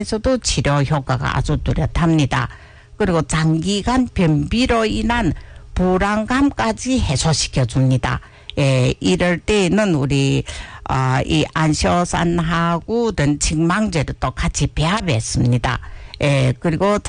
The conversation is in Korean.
에서도 치료 효과가 아주 뚜렷합니다. 그리고 장기간 변비로 인한 불안감까지 해소시켜 줍니다. 이럴 때에는 우리 이 안시오산하고 등 칡망제를 또 같이 배합했습니다. 그리고